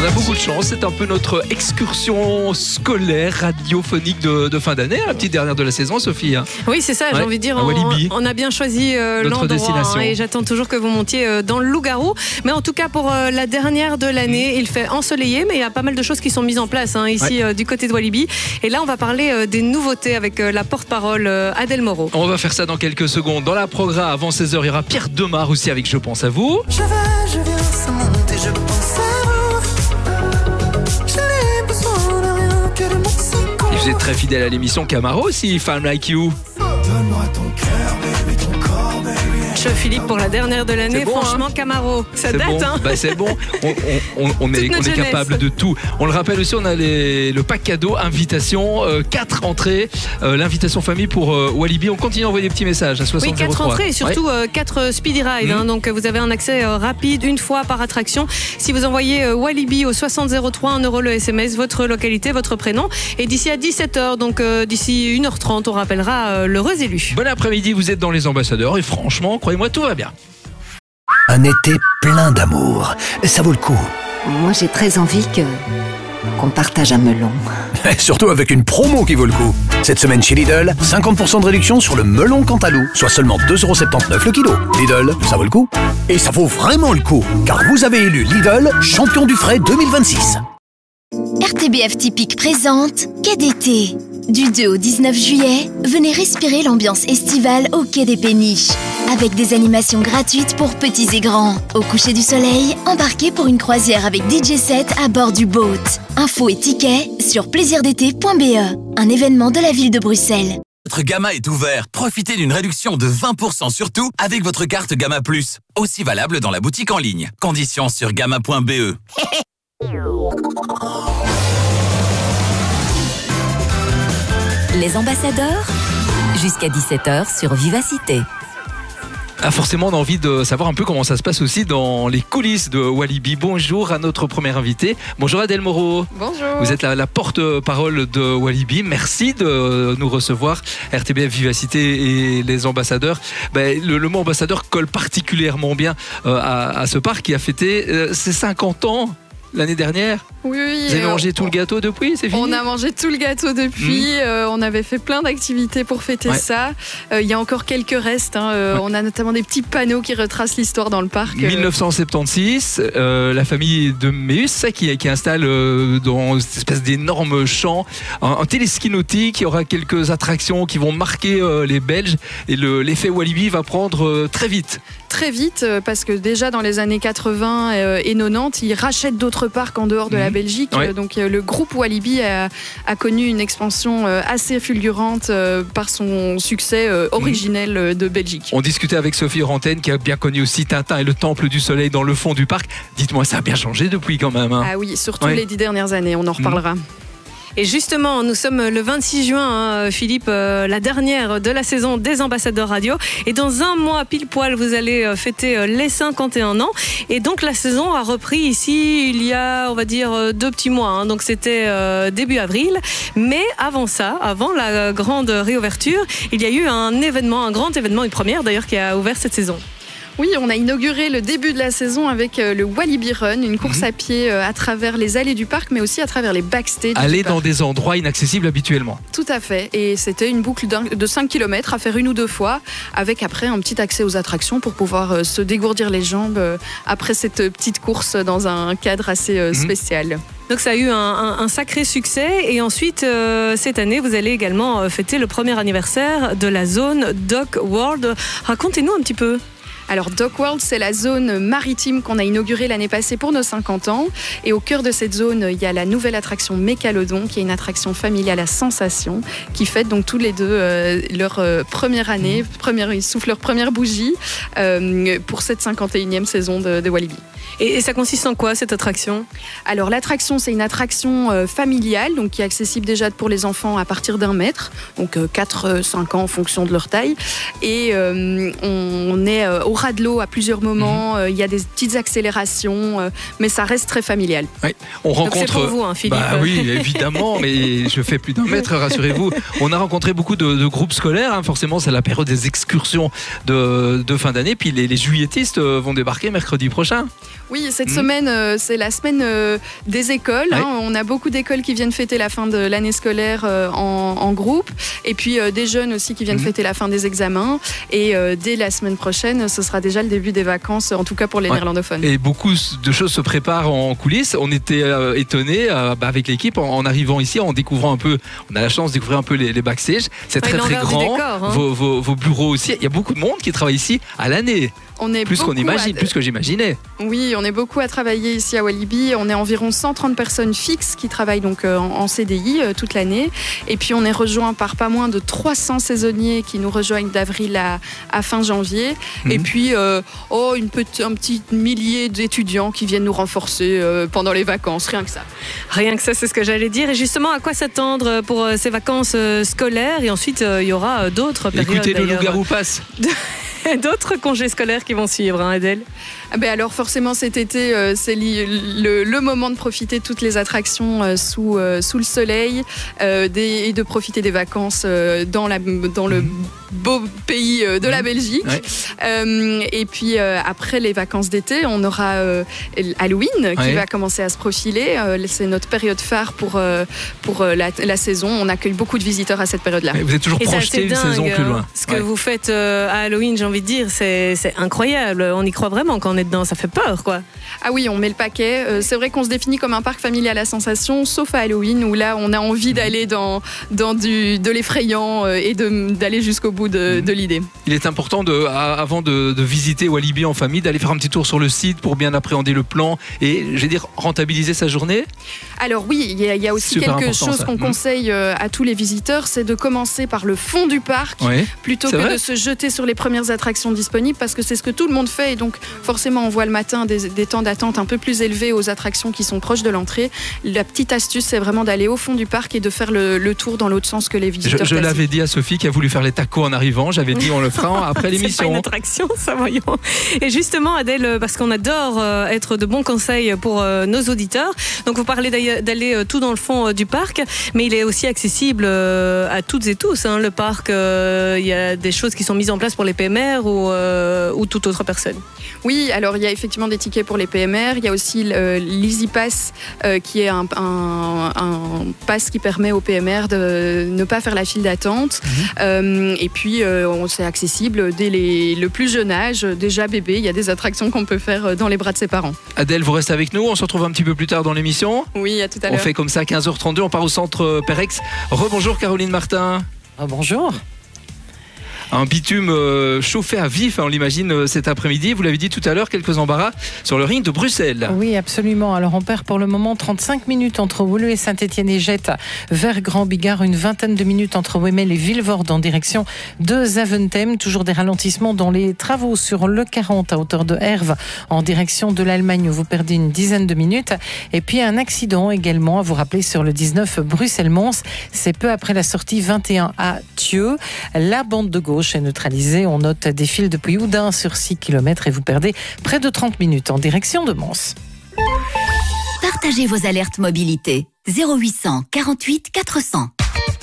a beaucoup de chance, c'est un peu notre excursion scolaire radiophonique de fin d'année, la petite dernière de la saison, Sophie. Oui, c'est ça, j'ai envie de dire, on a bien choisi l'endroit destination. Et j'attends toujours que vous montiez dans le Loup-Garou. Mais en tout cas, pour la dernière de l'année, il fait ensoleillé, mais il y a pas mal de choses qui sont mises en place ici du côté de Walibi. Et là, on va parler des nouveautés avec la porte-parole Adèle Moreau. On va faire ça dans quelques secondes. Dans la programme, avant 16h, il y aura Pierre Demar aussi avec Je pense à vous. Je viens sans monter, je pense à vous. Je n'ai besoin de rien que de mon secours. Et vous êtes très fidèle à l'émission Camaro aussi, Femme Like You. Donne-moi ton cœur, baby, ton corps, baby. Philippe, pour la dernière de l'année, franchement, Camaro, ça date. Bon. C'est bon, on est capable de tout. On le rappelle aussi, on a le pack cadeau, invitation, 4 entrées, l'invitation famille pour Walibi. On continue à envoyer des petits messages à 60 Oui, 4 entrées et surtout 4 speedy rides. Donc vous avez un accès rapide, une fois par attraction. Si vous envoyez Walibi au 6003, 1 € le SMS, votre localité, votre prénom. Et d'ici à 17h, donc d'ici 1h30, on rappellera l'heureux élu. Bon après-midi, vous êtes dans les ambassadeurs et franchement, croyez-moi, tout va bien. Un été plein d'amour, ça vaut le coup. Moi, j'ai très envie qu'on partage un melon. Surtout avec une promo qui vaut le coup. Cette semaine chez Lidl, 50% de réduction sur le melon Cantalou, soit seulement 2,79 € le kilo. Lidl, ça vaut le coup. Et ça vaut vraiment le coup, car vous avez élu Lidl champion du frais 2026. RTBF Typique présente Quai d'été. Du 2 au 19 juillet, venez respirer l'ambiance estivale au Quai des Péniches. Avec des animations gratuites pour petits et grands. Au coucher du soleil, embarquez pour une croisière avec DJ set à bord du boat. Infos et tickets sur plaisirdété.be, un événement de la ville de Bruxelles. Votre Gamma est ouvert. Profitez d'une réduction de 20% sur tout avec votre carte Gamma Plus. Aussi valable dans la boutique en ligne. Conditions sur gamma.be. Les ambassadeurs, jusqu'à 17h sur Vivacité. Forcément, on a envie de savoir un peu comment ça se passe aussi dans les coulisses de Walibi. Bonjour à notre première invitée. Bonjour Adèle Moreau. Bonjour. Vous êtes la porte-parole de Walibi. Merci de nous recevoir. RTBF Vivacité et les ambassadeurs. Le mot ambassadeur colle particulièrement bien à ce parc qui a fêté ses 50 ans. L'année dernière. Oui. Vous avez mangé tout le gâteau depuis, c'est fini ? On a mangé tout le gâteau depuis. On avait fait plein d'activités pour fêter ça. Il y a encore quelques restes. On a notamment des petits panneaux qui retracent l'histoire dans le parc. 1976, la famille de Meus qui installe dans cette espèce d'énorme champ un téléski nautique. Il y aura quelques attractions qui vont marquer les Belges. Et l'effet Walibi va prendre très vite. Très vite, parce que déjà dans les années 80 et 90, ils rachètent d'autres parcs en dehors de la Belgique. Donc le groupe Walibi a connu une expansion assez fulgurante par son succès originel de Belgique. On discutait avec Sophie Rantaine qui a bien connu aussi Tintin et le Temple du Soleil dans le fond du parc. Dites-moi, ça a bien changé depuis quand même. Ah oui, surtout les 10 dernières années, on en reparlera. Et justement, nous sommes le 26 juin, Philippe, la dernière de la saison des ambassadeurs radio. Et dans un mois pile poil, vous allez fêter les 51 ans. Et donc la saison a repris ici il y a, on va dire, 2 petits mois. Donc c'était début avril. Mais avant ça, avant la grande réouverture, il y a eu un grand événement, une première d'ailleurs, qui a ouvert cette saison. Oui, on a inauguré le début de la saison avec le Walibi Run, une course à pied à travers les allées du parc, mais aussi à travers les backstage. Aller dans des endroits inaccessibles habituellement. Tout à fait. Et c'était une boucle de 5 km à faire 1 ou 2 fois, avec après un petit accès aux attractions pour pouvoir se dégourdir les jambes après cette petite course dans un cadre assez spécial. Donc ça a eu un sacré succès. Et ensuite, cette année, vous allez également fêter le premier anniversaire de la zone Dock World. Racontez-nous un petit peu. Alors Dock World, c'est la zone maritime qu'on a inaugurée l'année passée pour nos 50 ans. Et au cœur de cette zone, il y a la nouvelle attraction Mécalodon, qui est une attraction familiale à sensations, qui fête donc tous les deux leur première année, ils soufflent leur première bougie pour cette 51e saison de Walibi. Et ça consiste en quoi cette attraction ? Alors l'attraction, c'est une attraction familiale, donc qui est accessible déjà pour les enfants à partir d'1 mètre, donc 4-5 ans en fonction de leur taille. Et on est au ras de l'eau à plusieurs moments, il y a des petites accélérations, mais ça reste très familial. Oui, on rencontre. Donc c'est pour vous, Philippe. Oui, évidemment, mais je fais plus d'1 mètre, rassurez-vous. On a rencontré beaucoup de groupes scolaires, forcément c'est la période des excursions de fin d'année, puis les juilletistes vont débarquer mercredi prochain. Oui, cette semaine, c'est la semaine des écoles. Ouais. On a beaucoup d'écoles qui viennent fêter la fin de l'année scolaire en groupe. Et puis des jeunes aussi qui viennent fêter la fin des examens. Et dès la semaine prochaine, ce sera déjà le début des vacances, en tout cas pour les néerlandophones. Et beaucoup de choses se préparent en coulisses. On était étonnés avec l'équipe en arrivant ici, en découvrant un peu, on a la chance de découvrir un peu les backstage. C'est très très l'envers du grand. décor, hein. Vos bureaux aussi. Il y a beaucoup de monde qui travaille ici à l'année. On est Plus qu'on beaucoup imagine, plus que j'imaginais. Oui, on est beaucoup à travailler ici à Walibi. On est environ 130 personnes fixes qui travaillent donc en CDI toute l'année. Et puis on est rejoint par pas moins de 300 saisonniers qui nous rejoignent d'avril à fin janvier. Et puis un petit millier d'étudiants qui viennent nous renforcer pendant les vacances, rien que ça. Rien que ça, c'est ce que j'allais dire. Et justement, à quoi s'attendre pour ces vacances scolaires? Et ensuite, il y aura d'autres périodes. Écoutez, le d'ailleurs. loup-garou passe. D'autres congés scolaires qui vont suivre, hein, Adèle? Alors forcément cet été, c'est le moment de profiter de toutes les attractions sous le soleil et de profiter des vacances dans le beau pays de la Belgique. Ouais. Et puis après les vacances d'été, on aura Halloween qui va commencer à se profiler. C'est notre période phare pour la saison. On accueille beaucoup de visiteurs à cette période-là. Vous êtes toujours projeté une saison plus loin. Ce que vous faites à Halloween, j'ai envie de dire, c'est incroyable. On y croit vraiment quand on est dedans. Ça fait peur, quoi. Ah oui, on met le paquet. C'est vrai qu'on se définit comme un parc familial à sensation, sauf à Halloween où là, on a envie d'aller dans de l'effrayant et d'aller jusqu'au bout de l'idée. Il est important, avant de visiter Walibi en famille, d'aller faire un petit tour sur le site pour bien appréhender le plan et, je vais dire, rentabiliser sa journée. Alors oui, il y a aussi quelque chose qu'on conseille à tous les visiteurs, c'est de commencer par le fond du parc plutôt que de se jeter sur les premières attractions disponibles parce que c'est ce que tout le monde fait et donc forcément on voit le matin des temps d'attente un peu plus élevés aux attractions qui sont proches de l'entrée. La petite astuce, c'est vraiment d'aller au fond du parc et de faire le tour dans l'autre sens que les visiteurs. Je l'avais dit à Sophie qui a voulu faire les tacos en arrivant, j'avais dit on le fera après l'émission. C'est pas une attraction, ça, voyons. Et justement, Adèle, parce qu'on adore être de bons conseils pour nos auditeurs, donc vous parlez d'aller tout dans le fond du parc, mais il est aussi accessible à toutes et tous, hein, le parc. Il y a des choses qui sont mises en place pour les PMR ou toute autre personne. Oui, alors il y a effectivement des tickets pour les PMR, il y a aussi l'Easy Pass qui est un pass qui permet aux PMR de ne pas faire la file d'attente. Et puis c'est accessible dès le plus jeune âge, déjà bébé, il y a des attractions qu'on peut faire dans les bras de ses parents. Adèle, vous restez avec nous, on se retrouve un petit peu plus tard dans l'émission. Oui, à tout à l'heure. On fait comme ça, 15h32, on part au centre Perex. Rebonjour Caroline Martin. Bonjour. Un bitume chauffé à vif, on l'imagine cet après-midi. Vous l'avez dit tout à l'heure, quelques embarras sur le ring de Bruxelles. Oui, absolument. Alors on perd pour le moment 35 minutes entre Woluwe et Saint-Étienne et Jette vers Grand-Bigard, une vingtaine de minutes entre Wemmel et Vilvoorde en direction de Zaventem. Toujours des ralentissements dans les travaux sur le 40 à hauteur de Herve en direction de l'Allemagne où vous perdez une dizaine de minutes. Et puis un accident également à vous rappeler sur le 19 Bruxelles-Mons. C'est peu après la sortie 21 à Thieu. La bande de gauche est neutralisée. On note des files depuis Houdin sur 6 km et vous perdez près de 30 minutes en direction de Mons. Partagez vos alertes mobilité. 0800 48 400.